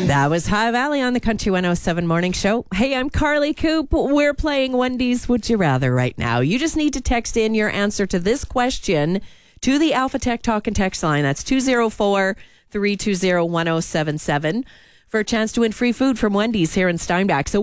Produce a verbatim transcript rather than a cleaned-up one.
That was High Valley on the Country one oh seven Morning Show. Hey, I'm Carly Coop. We're playing Wendy's Would You Rather right now. You just need to text in your answer to this question to the Alpha Tech Talk and Text line. That's two oh four, three two zero, one oh seven seven for a chance to win free food from Wendy's here in Steinbach. So